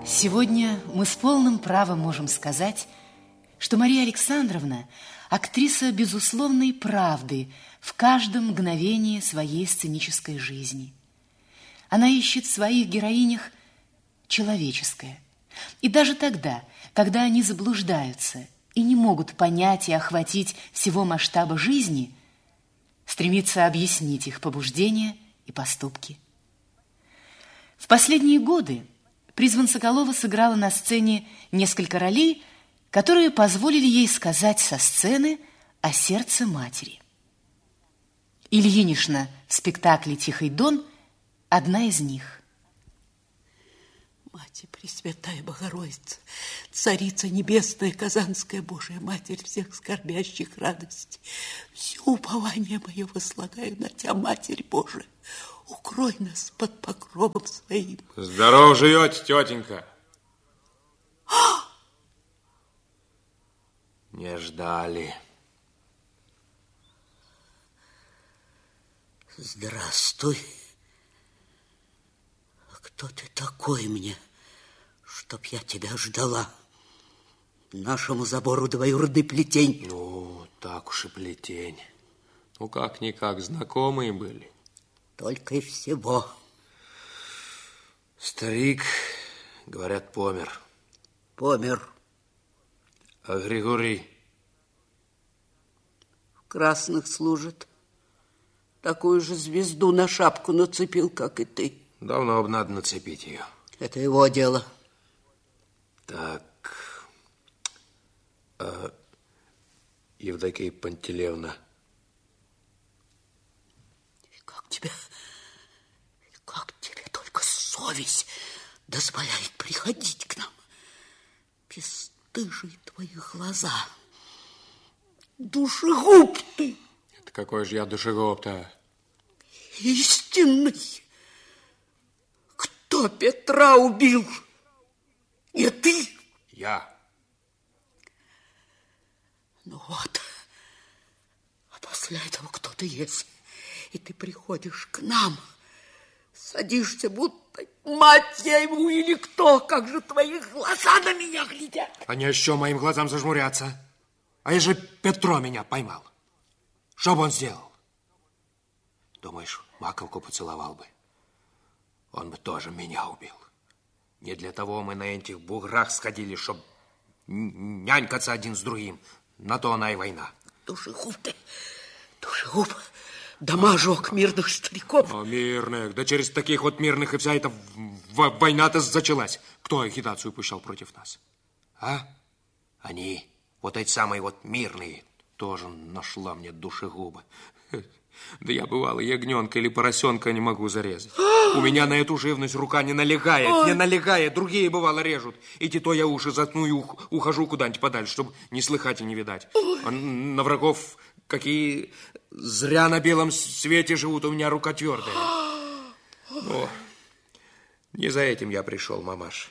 Сегодня мы с полным правом можем сказать, что Мария Александровна – актриса безусловной правды в каждом мгновении своей сценической жизни. Она ищет в своих героинях человеческое. И даже тогда, когда они заблуждаются и не могут понять и охватить всего масштаба жизни, стремится объяснить их побуждения и поступки. В последние годы Призван Соколова сыграла на сцене несколько ролей, которые позволили ей сказать со сцены о сердце матери. Ильинична в спектакле «Тихий Дон» – одна из них. Мать Пресвятая Богородица, Царица Небесная, Казанская Божия Матерь всех скорбящих радостей, все упование мое возлагаю на Тебя, Матерь Божия. Укрой нас под покровом своим. Здорово живете, тетенька. Не ждали. Здравствуй. А кто ты такой мне, чтоб я тебя ждала? Нашему забору двоюродный плетень. Ну, так уж и плетень. Ну, как-никак знакомые были. Только и всего. Старик, говорят, помер. Помер. А Григорий? В красных служит. Такую же звезду на шапку нацепил, как и ты. Давно бы надо нацепить ее. Это его дело. Так. Евдокия Пантелеевна. Как тебе только совесть дозволяет приходить к нам? Бесстыжие твои глаза. Душегуб ты. Это какой же я душегуб-то? Истинный. Кто Петра убил? Не ты? Я. Ну вот. А после этого кто ты есть? И ты приходишь к нам, садишься, будто мать я ему или кто. Как же твои глаза на меня глядят? Они еще моим глазам зажмурятся. А если Петро меня поймал, что бы он сделал? Думаешь, маковку поцеловал бы? Он бы тоже меня убил. Не для того мы на этих буграх сходили, чтоб нянькаться один с другим. На то она и война. Душегуб ты, душегуб. Дома жег мирных стариков. А мирных? Да через таких вот мирных и вся эта война-то зачалась. Кто агитацию пущал против нас? А? Они, вот эти самые вот мирные, тоже нашла мне душегуба. Да я, бывало, ягненка или поросенка не могу зарезать. У меня на эту живность рука не налегает, не налегает. Другие, бывало, режут. И то я уши заткну и ухожу куда-нибудь подальше, чтобы не слыхать и не видать. А на врагов какие зря на белом свете живут, у меня рука твердая. Но не за этим я пришел, мамаш.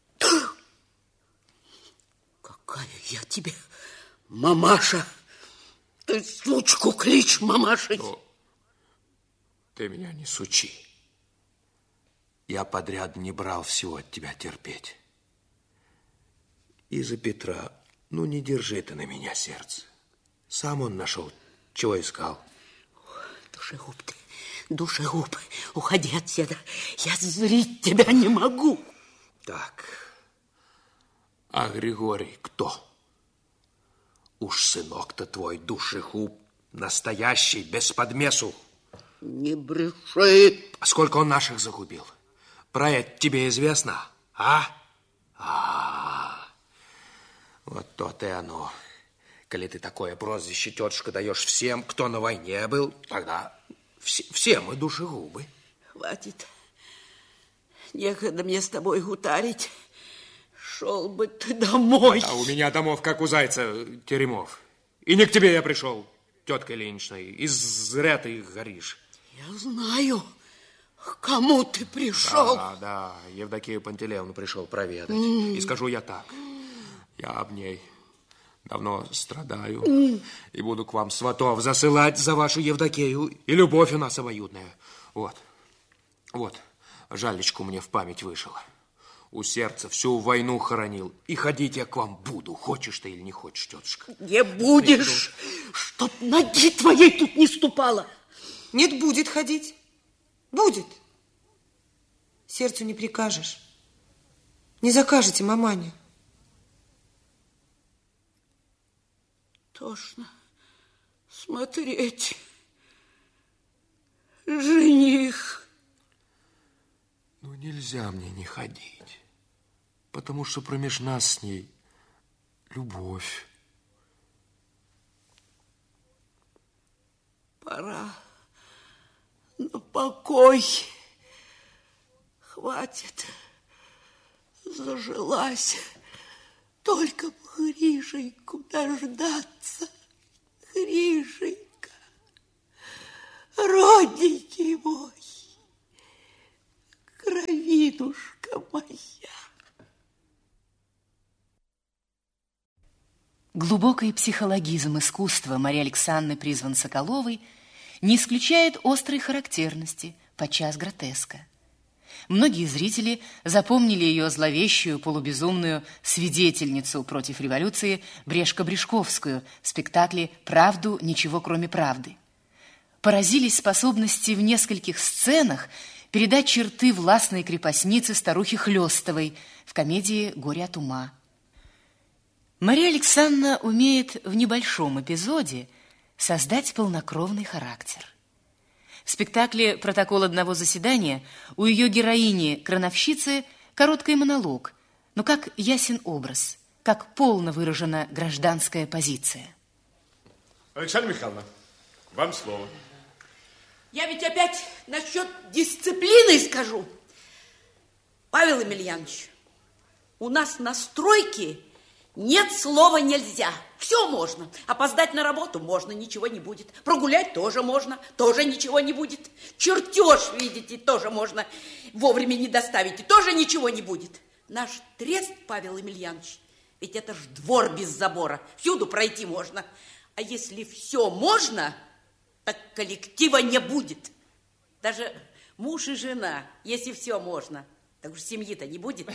Какая я тебе мамаша? Ты сучку кличь мамашей. Но ты меня не сучи. Я подряд не брал всего от тебя терпеть. Из-за Петра, ну не держи ты на меня сердце. Сам он нашел, чего искал. Душегуб ты, душегуб, уходи отсюда. Я зрить тебя не могу. Так, а Григорий кто? Уж сынок-то твой, душегуб, настоящий, без подмесу. Не брешит. А сколько он наших загубил? Про это тебе известно, а? Вот то-то и оно. Коли ты такое прозвище, тетушка, даешь всем, кто на войне был, тогда все мы душегубы. Хватит. Некогда мне с тобой гутарить. Шел бы ты домой. А у меня домов, как у зайца, теремов. И не к тебе я пришел, тетка Ильинична, и зря ты горишь. Я знаю, к кому ты пришел. Да, Евдокию Пантелеевну пришел проведать. И скажу я так, я об ней давно страдаю, и буду к вам сватов засылать за вашу Евдокию, и любовь у нас обоюдная. Вот, жалечку мне в память вышла. у сердца всю войну хоронил. И ходить я к вам буду, хочешь ты или не хочешь, тетушка. Не будешь, чтоб ноги твоей тут не ступала. Нет, будет ходить. Будет. Сердцу не прикажешь. Не закажете, маманя. Тошно смотреть. Жених. Ну, нельзя мне не ходить, потому что промеж нас с ней любовь. Пора на покой. Хватит. Зажилась. Только б Гришеньку дождаться. Гришенька, родненький мой, кровинушка моя. Глубокий психологизм искусства Марии Александры Призван-Соколовой не исключает острой характерности, подчас гротеска. Многие зрители запомнили ее зловещую, полубезумную свидетельницу против революции Брешко-Брешковскую в спектакле «Правду, ничего кроме правды». Поразились способности в нескольких сценах передать черты властной крепостницы старухи Хлёстовой в комедии «Горе от ума». Мария Александровна умеет в небольшом эпизоде создать полнокровный характер. В спектакле «Протокол одного заседания» у ее героини, крановщицы, короткий монолог, но как ясен образ, как полно выражена гражданская позиция. Александра Михайловна, вам слово. Я ведь опять насчет дисциплины скажу. Павел Емельянович, у нас на стройке нет слова нельзя. Все можно. Опоздать на работу можно, ничего не будет. Прогулять тоже можно, тоже ничего не будет. Чертеж, видите, тоже можно вовремя не доставить, и тоже ничего не будет. Наш трест, Павел Емельянович, ведь это ж двор без забора. Всюду пройти можно. А если все можно, так коллектива не будет. Даже муж и жена, если все можно, так уж семьи-то не будет.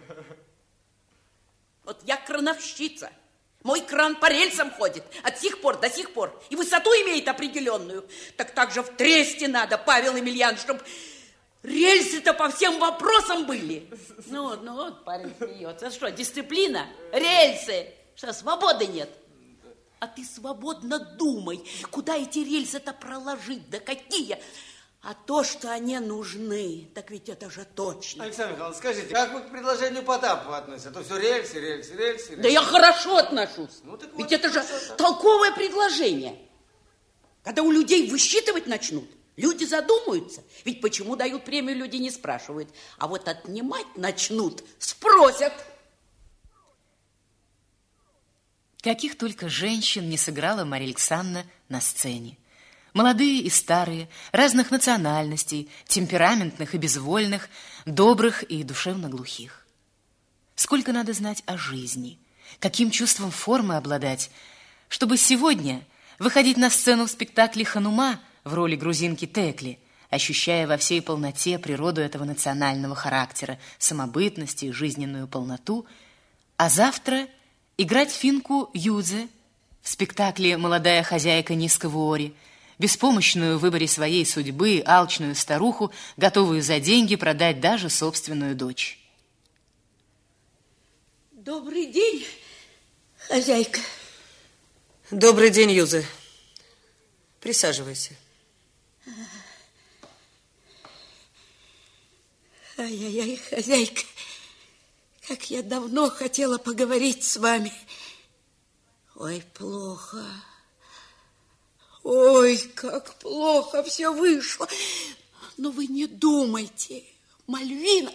Вот я крановщица. Мой кран по рельсам ходит от сих пор до сих пор. И высоту имеет определенную. Так же в тресте надо, Павел Емельянович, чтобы рельсы-то по всем вопросам были. Ну вот, парень смеется. Что, дисциплина? Рельсы. Что, свободы нет? А ты свободно думай, куда эти рельсы-то проложить, да какие... А то, что они нужны, так ведь это же точно. Александр Михайлович, скажите, как вы к предложению Потапова относитесь? А то все рельсы. Да я хорошо отношусь. Ну, так ведь вот, это же толковое предложение. Когда у людей высчитывать начнут, люди задумаются. Ведь почему дают премию, люди не спрашивают. А вот отнимать начнут, спросят. Каких только женщин не сыграла Мария Александровна на сцене. Молодые и старые, разных национальностей, темпераментных и безвольных, добрых и душевно глухих. Сколько надо знать о жизни, каким чувством формы обладать, чтобы сегодня выходить на сцену в спектакле «Ханума» в роли грузинки Текли, ощущая во всей полноте природу этого национального характера, самобытность и жизненную полноту, а завтра играть финку Юдзе в спектакле «Молодая хозяйка Низковори», беспомощную в выборе своей судьбы, алчную старуху, готовую за деньги продать даже собственную дочь. Добрый день, хозяйка. Добрый день, Юзе. Присаживайся. Ай-яй-яй, хозяйка, как я давно хотела поговорить с вами. Ой, плохо. Ой, как плохо все вышло. Но вы не думайте. Мальвина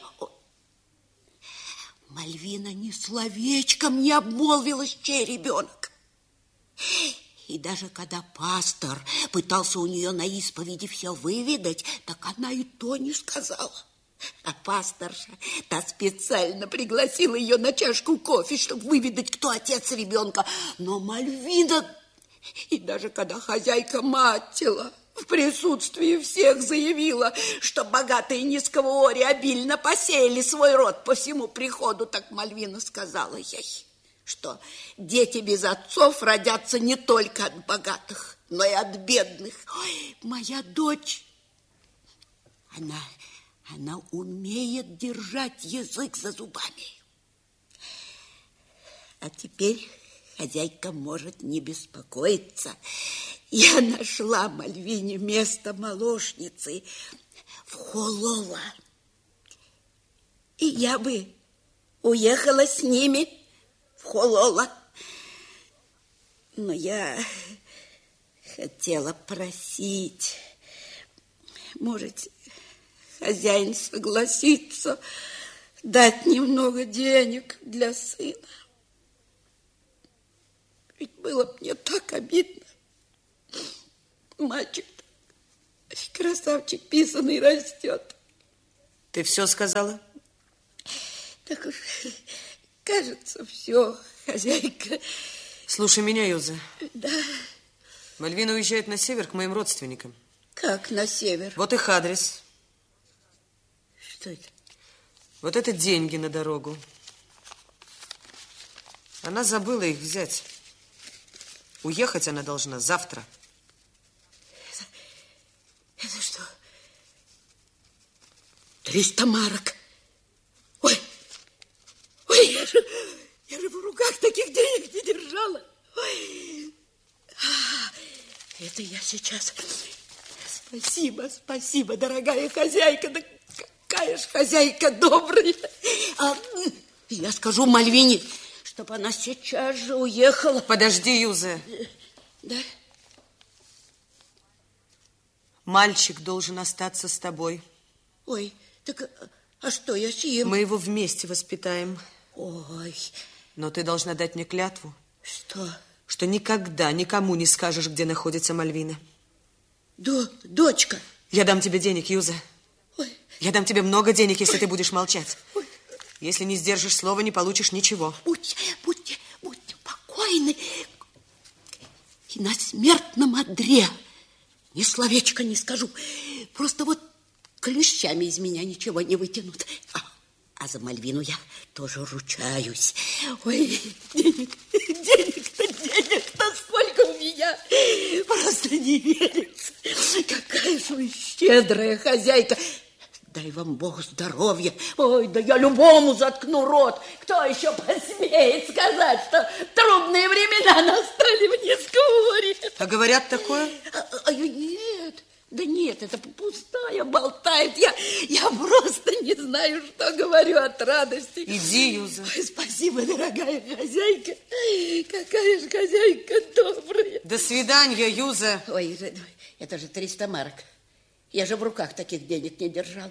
ни словечком не обмолвилась, чей ребенок. И даже когда пастор пытался у нее на исповеди все выведать, так она и то не сказала. А пасторша та специально пригласила ее на чашку кофе, чтобы выведать, кто отец ребенка. Но Мальвина... И даже когда хозяйка матила в присутствии всех заявила, что богатые Низковоори обильно посеяли свой род по всему приходу, так Мальвина сказала ей, что дети без отцов родятся не только от богатых, но и от бедных. Ой, моя дочь, она умеет держать язык за зубами. А теперь хозяйка может не беспокоиться. Я нашла Мальвине место молочницы в Холола. И я бы уехала с ними в Холола. Но я хотела просить, может, хозяин согласится дать немного денег для сына. Ведь было мне так обидно. Мальчик, красавчик писаный, растет. Ты все сказала? Так уж, кажется, все, хозяйка. Слушай меня, Юза. Да. Мальвина уезжает на север к моим родственникам. Как на север? Вот их адрес. Что это? Вот это деньги на дорогу. Она забыла их взять. Уехать она должна завтра. Это что? 300 марок. Ой, я же в руках таких денег не держала. Ой. Это я сейчас. Спасибо, дорогая хозяйка. Да какая ж хозяйка добрая. Я скажу Мальвине, чтобы она сейчас же уехала. Подожди, Юза. Да? Мальчик должен остаться с тобой. Ой, так а что я с ним? Мы его вместе воспитаем. Ой. Но ты должна дать мне клятву. Что? Что никогда никому не скажешь, где находится Мальвина. Дочка. Я дам тебе денег, Юза. Ой. Я дам тебе много денег, если ты будешь молчать. Ой. Если не сдержишь слова, не получишь ничего. Будьте покойны. И на смертном одре ни словечко не скажу. Просто вот клещами из меня ничего не вытянут. А за Мальвину я тоже ручаюсь. Ой, денег-то сколько у меня. Просто не верится. Какая же вы щедрая хозяйка. Дай вам Бог здоровья. Ой, да я любому заткну рот. Кто еще посмеет сказать, что трудные времена настали в Низковоори? А говорят такое? Нет. Да нет, это пустая болтает. Я просто не знаю, что говорю от радости. Иди, Юза. Ой, спасибо, дорогая хозяйка. Какая же хозяйка добрая. До свидания, Юза. Ой, это же 300 марок. Я же в руках таких денег не держал.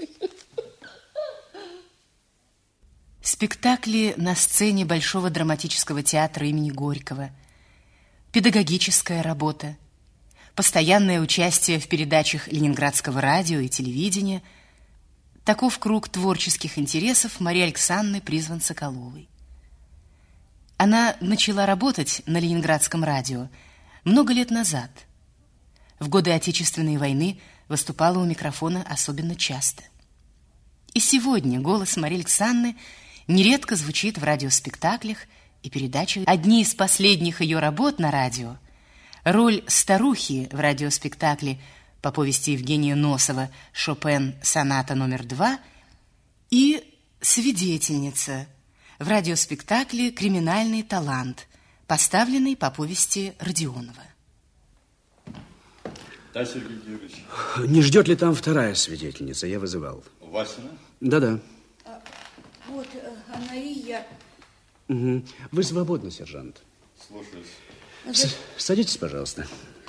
Спектакли на сцене Большого драматического театра имени Горького, педагогическая работа, постоянное участие в передачах Ленинградского радио и телевидения – таков круг творческих интересов Марии Александровны Призван-Соколовой. Она начала работать на Ленинградском радио много лет назад. В годы Отечественной войны выступала у микрофона особенно часто. И сегодня голос Марии Александровны нередко звучит в радиоспектаклях и передачах. Одни из последних ее работ на радио – роль старухи в радиоспектакле по повести Евгения Носова «Шопен. Соната номер 2» и свидетельница в радиоспектакле «Криминальный талант», поставленный по повести Родионова. Да, Сергей Георгиевич. Не ждет ли там вторая свидетельница? Я вызывал. Васина? Да-да. Вот она и я. Угу. Вы свободны, сержант. Слушаюсь. Садитесь, пожалуйста.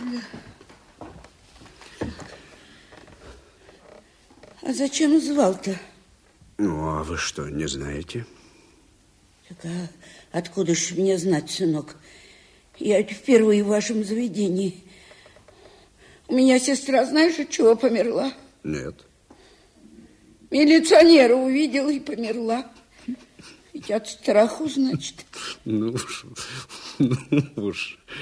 А зачем звал-то? Ну, а вы что, не знаете? Так откуда ж мне знать, сынок? Я впервые в вашем заведении. У меня сестра, знаешь, от чего померла? Нет. Милиционера увидела и померла. Ведь от страху, значит. Ну уж.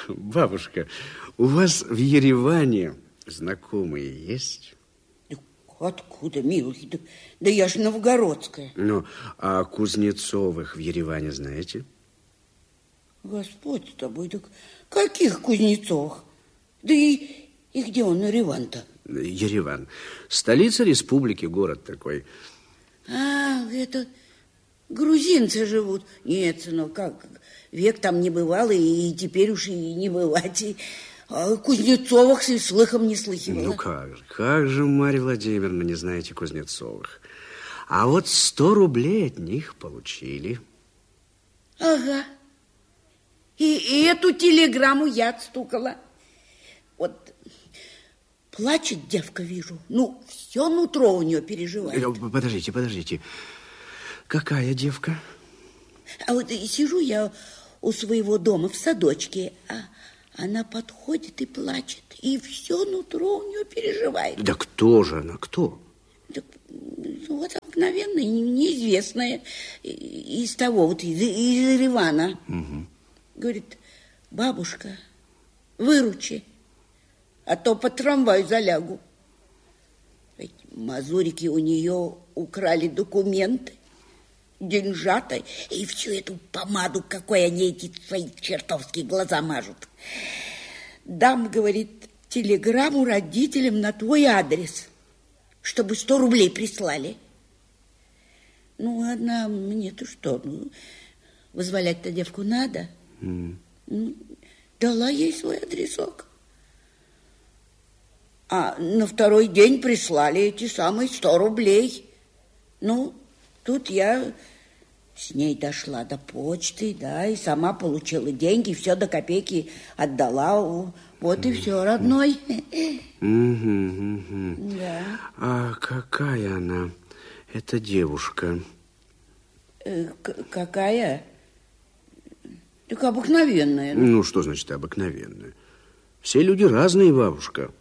Бабушка, у вас в Ереване знакомые есть? Откуда, милый? Да я же новгородская. Ну, а Кузнецовых в Ереване знаете? Господь с тобой, так каких Кузнецовых? Да и где он, Ереван-то? Ереван. Столица республики, город такой. А, это грузинцы живут. Нет, сынок, как, век там не бывало, и теперь уж и не бывать. И Кузнецовых и слыхом не слыхивала. Ну как же, Марья Владимировна, не знаете Кузнецовых? А вот 100 рублей от них получили. Ага. И эту телеграмму я отстукала. Вот плачет девка, вижу. Ну, все нутро у нее переживает. Подождите. Какая девка? А вот сижу я у своего дома в садочке, а она подходит и плачет. И все нутро у нее переживает. Да кто же она, кто? Так, вот обыкновенная, неизвестная, из того, вот из Еревана. Угу. Говорит, бабушка, выручи, а то по трамваю залягу. Ведь мазурики у нее украли документы, деньжата и всю эту помаду, какой они эти свои чертовские глаза мажут. Дам, говорит, телеграмму родителям на твой адрес, чтобы 100 рублей прислали. Ну, одна мне-то что, вызволять-то девку надо. Ну, дала ей свой адресок. А на второй день прислали эти самые 100 рублей. Ну, тут я с ней дошла до почты, да, и сама получила деньги, все до копейки отдала. Вот и все, родной. Да. А какая она, эта девушка? Какая? Так обыкновенная. Ну, что значит обыкновенная? Все люди разные, бабушка.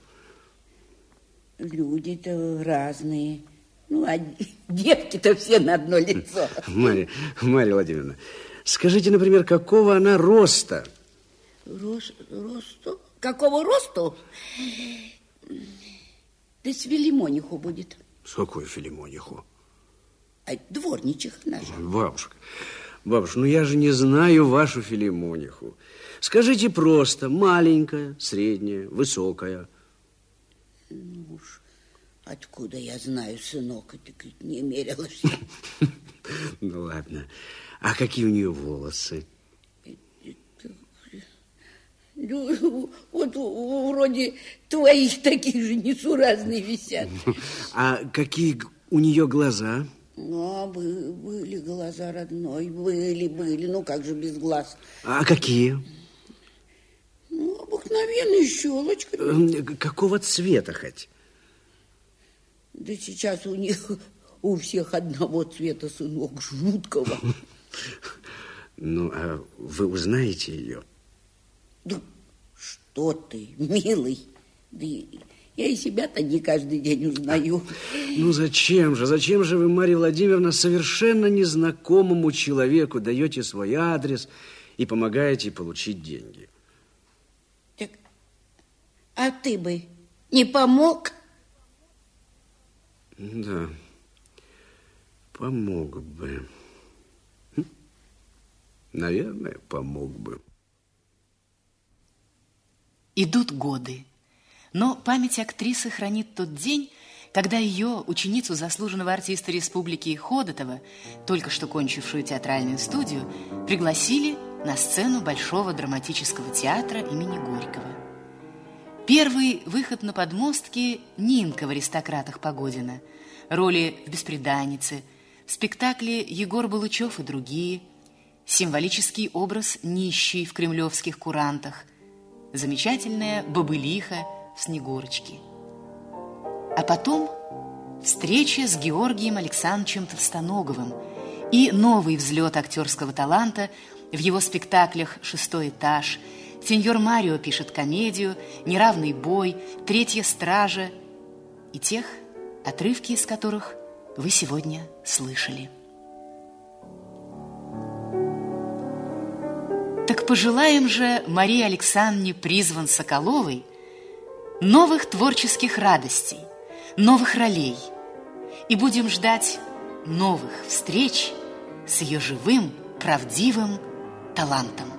Люди-то разные. Ну, а девки-то все на одно лицо. Марья Владимировна, скажите, например, какого она роста? Росту? Какого росту? Да с Филимониху будет. С какой Филимониху? А дворничиха наша. Бабушка, ну я же не знаю вашу Филимониху. Скажите просто, маленькая, средняя, высокая. Ну уж, откуда я знаю, сынок, это не мерилась. Ну ладно, а какие у нее волосы? Ну, вот вроде твоих таких же несуразные висят. А какие у нее глаза? А, были глаза, родной, были. Ну, как же без глаз? А какие? Ну, обыкновенные щелочками. Какого цвета хоть? Да сейчас у них у всех одного цвета, сынок, жуткого. Ну, а вы узнаете ее? Да что ты, милый, да я и себя-то не каждый день узнаю. Ну, зачем же вы, Марья Владимировна, совершенно незнакомому человеку даете свой адрес и помогаете получить деньги? Так, а ты бы не помог? Да, помог бы. Наверное, помог бы. Идут годы, но память актрисы хранит тот день, когда ее, ученицу заслуженного артиста республики Ходотова, только что кончившую театральную студию, пригласили на сцену Большого драматического театра имени Горького. Первый выход на подмостки Нинка в «Аристократах» Погодина, роли в «Бесприданнице», в спектакле «Егор Балычев и другие», символический образ нищей в кремлевских курантах, замечательная бобылиха в «Снегурочке». А потом встреча с Георгием Александровичем Товстоноговым и новый взлет актерского таланта в его спектаклях «Шестой этаж», «Сеньор Марио пишет комедию», «Неравный бой», «Третья стража» и тех, отрывки из которых вы сегодня слышали. Так пожелаем же Марии Александровне Призван-Соколовой новых творческих радостей, новых ролей, и будем ждать новых встреч с ее живым, правдивым талантом.